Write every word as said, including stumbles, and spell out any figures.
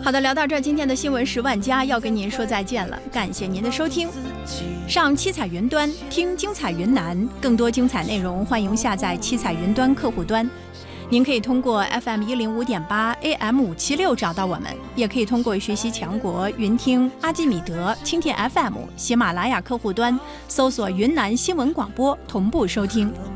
好的，聊到这儿，今天的新闻十万加要跟您说再见了，感谢您的收听。上七彩云端听精彩云南，更多精彩内容欢迎下载七彩云端客户端。您可以通过 F M 一零五点八 A M 五七六找到我们，也可以通过学习强国云听、阿基米德、蜻蜓 F M、喜马拉雅客户端搜索云南新闻广播同步收听。